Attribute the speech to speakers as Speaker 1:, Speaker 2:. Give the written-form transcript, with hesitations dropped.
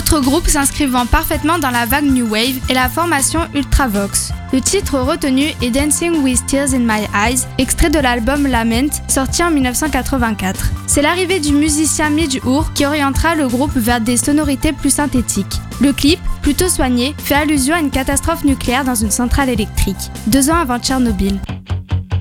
Speaker 1: Autre groupe s'inscrivant parfaitement dans la vague New Wave est la formation Ultravox. Le titre retenu est Dancing with Tears in My Eyes, extrait de l'album Lament, sorti en 1984. C'est l'arrivée du musicien Midge Ure qui orientera le groupe vers des sonorités plus synthétiques. Le clip, plutôt soigné, fait allusion à une catastrophe nucléaire dans une centrale électrique, 2 ans avant Tchernobyl.